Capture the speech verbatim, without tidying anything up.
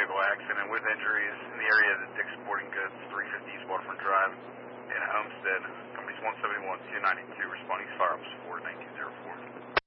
vehicle accident with injuries in the area of the Dick's Sporting Goods, three fifty East Waterfront Drive in Homestead. Company's one seventy-one, two ninety-two, responding to fire up support nineteen oh four.